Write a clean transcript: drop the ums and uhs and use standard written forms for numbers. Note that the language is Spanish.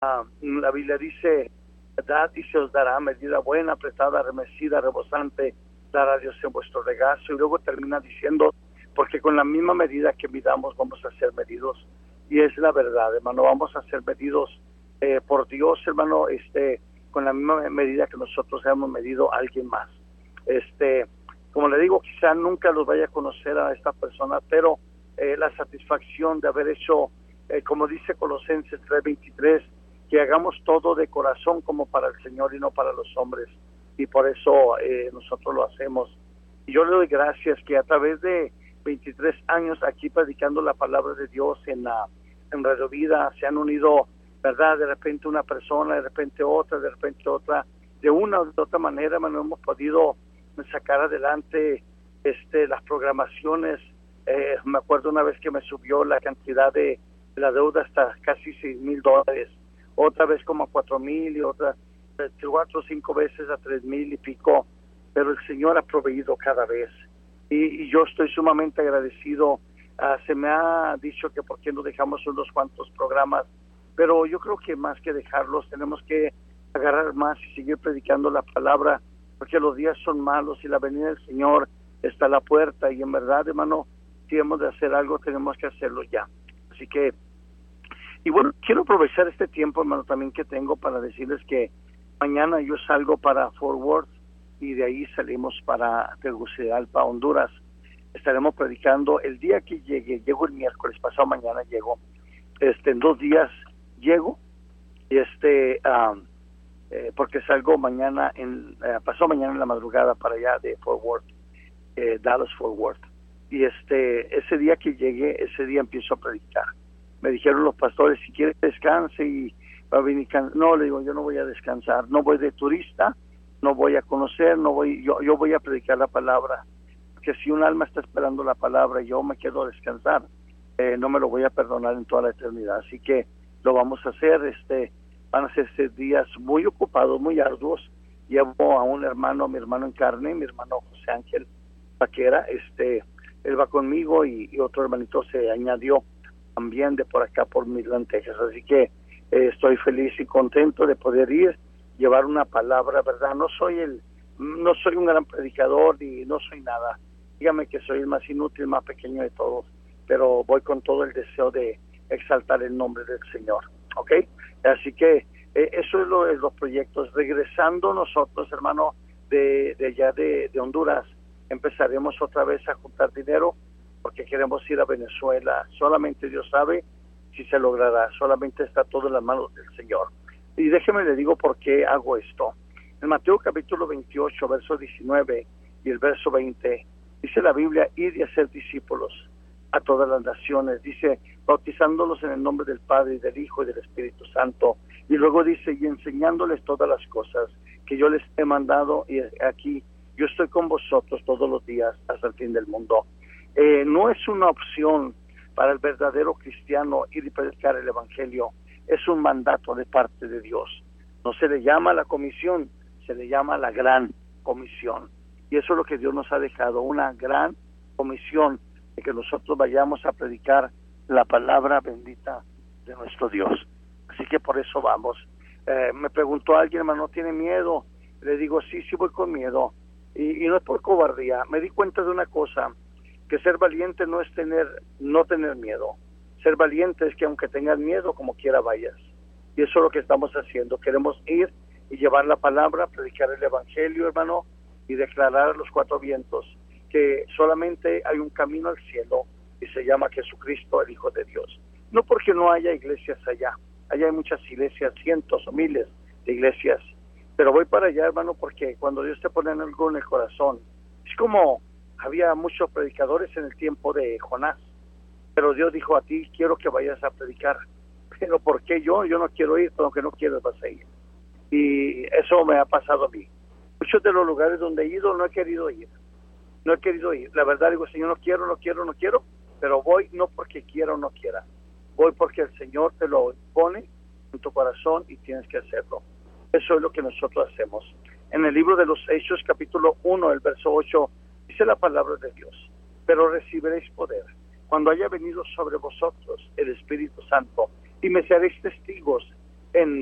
La Biblia dice, dad y se os dará, medida buena, apretada, remecida, rebosante, dará Dios en vuestro regazo. Y luego termina diciendo, porque con la misma medida que midamos vamos a ser medidos. Y es la verdad, hermano, vamos a ser medidos por Dios, hermano, con la misma medida que nosotros hemos medido a alguien más. Como le digo, quizá nunca los vaya a conocer a esta persona, pero la satisfacción de haber hecho, como dice Colosenses 3:23, que hagamos todo de corazón como para el Señor y no para los hombres, y por eso nosotros lo hacemos. Y yo le doy gracias que a través de 23 años aquí predicando la palabra de Dios en Radio Vida, se han unido, ¿verdad? De repente una persona, de repente otra, de una u otra manera, hermano, hemos podido sacar adelante las programaciones. Me acuerdo una vez que me subió la cantidad de la deuda hasta casi $6,000, otra vez como a 4,000 y otra 4 o 5 veces a 3,000 y pico, pero el Señor ha proveído cada vez y yo estoy sumamente agradecido. Se me ha dicho que por qué no dejamos unos cuantos programas, pero yo creo que más que dejarlos tenemos que agarrar más y seguir predicando la palabra, porque los días son malos y la venida del Señor está a la puerta, y en verdad, hermano, si hemos de hacer algo, tenemos que hacerlo ya. Así que, y bueno, quiero aprovechar este tiempo, hermano, también que tengo para decirles que mañana yo salgo para Fort Worth y de ahí salimos para Tegucigalpa, Honduras. Estaremos predicando el día que llego el miércoles, pasado mañana llego, en 2 días llego, y porque salgo mañana, pasado mañana en la madrugada para allá de Fort Worth, Dallas Fort Worth, y ese día que llegue, ese día empiezo a predicar. Me dijeron los pastores, si quieres descanse y va a venir, no, le digo, yo no voy a descansar, no voy de turista, no voy a conocer, yo voy a predicar la palabra, que si un alma está esperando la palabra y yo me quedo a descansar, no me lo voy a perdonar en toda la eternidad. Así que lo vamos a hacer. Van a ser días muy ocupados, muy arduos. Llevo a un hermano, mi hermano en carne, mi hermano José Ángel Vaquera, él va conmigo, y otro hermanito se añadió también de por acá, por Midland, Texas. Así que estoy feliz y contento de poder ir, llevar una palabra, ¿verdad? No soy un gran predicador y no soy nada. Dígame que soy el más inútil, más pequeño de todos, pero voy con todo el deseo de exaltar el nombre del Señor, ¿ok? Así que eso es lo de los proyectos. Regresando nosotros, hermano, de allá de Honduras, empezaremos otra vez a juntar dinero, porque queremos ir a Venezuela. Solamente Dios sabe si se logrará, solamente está todo en las manos del Señor. Y déjeme le digo por qué hago esto. En Mateo capítulo 28, verso 19 y el verso 20, dice la Biblia, ir y hacer discípulos a todas las naciones, dice, bautizándolos en el nombre del Padre, y del Hijo, y del Espíritu Santo, y luego dice, y enseñándoles todas las cosas que yo les he mandado, y aquí yo estoy con vosotros todos los días hasta el fin del mundo. No es una opción para el verdadero cristiano ir y predicar el Evangelio, es un mandato de parte de Dios. No se le llama la comisión, se le llama la gran comisión, y eso es lo que Dios nos ha dejado, una gran comisión, de que nosotros vayamos a predicar la palabra bendita de nuestro Dios. Así que por eso vamos. Me preguntó alguien, hermano, ¿no tiene miedo? Le digo, sí voy con miedo, y no es por cobardía. Me di cuenta de una cosa, que ser valiente no es no tener miedo. Ser valiente es que aunque tengas miedo, como quiera vayas. Y eso es lo que estamos haciendo. Queremos ir y llevar la palabra, predicar el Evangelio, hermano, y declarar a los 4 vientos que solamente hay un camino al cielo, y se llama Jesucristo, el Hijo de Dios. No porque no haya iglesias allá hay muchas iglesias, cientos o miles de iglesias, pero voy para allá, hermano, porque cuando Dios te pone algo en el corazón, es como había muchos predicadores en el tiempo de Jonás, pero Dios dijo, a ti quiero que vayas a predicar. Pero ¿por qué yo? Yo no quiero ir, pero aunque no quieras vas a ir. Y eso me ha pasado a mí. Muchos de los lugares donde he ido no he querido ir. La verdad, digo, Señor, no quiero, pero voy no porque quiera o no quiera. Voy porque el Señor te lo pone en tu corazón y tienes que hacerlo. Eso es lo que nosotros hacemos. En el libro de los Hechos, capítulo 1, el verso 8, dice la palabra de Dios, pero recibiréis poder cuando haya venido sobre vosotros el Espíritu Santo, y me seréis testigos en